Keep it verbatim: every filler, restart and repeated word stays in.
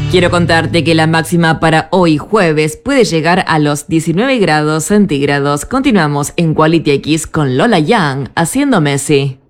Quiero contarte que la máxima para hoy jueves puede llegar a los diecinueve grados centígrados. Continuamos en Quality X con Lola Young haciendo Messi.